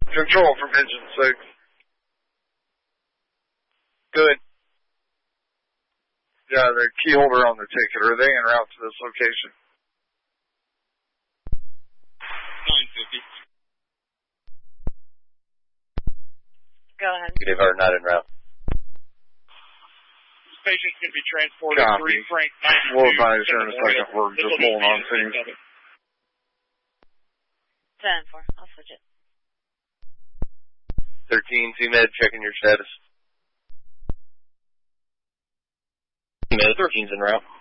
Control from engine 6. Good. Yeah, the key holder on the ticket. Are they en route to this location? 950. Go ahead. They are not en route. This patient's going to be transported to 3 Frank 92. We'll advise here in a second. We're just holding on things. 10-4. I'll switch it. 13, Z-Med, checking your status. Z-Med, 13's en route.